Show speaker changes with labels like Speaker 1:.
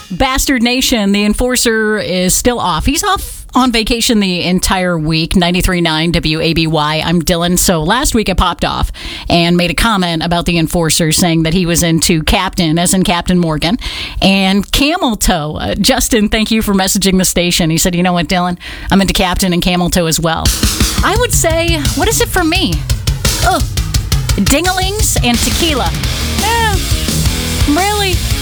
Speaker 1: Bastard Nation, the enforcer is still off. He's off on vacation the entire week. 93.9 WABY. I'm Dylan. So last week I popped off and made a comment about the enforcer, saying that he was into Captain, as in Captain Morgan, and Camel Toe. Justin, thank you for messaging the station. He said, you know what, Dylan? I'm into Captain and Camel Toe as well. I would say, what is it for me? Oh, dingalings and tequila. Really?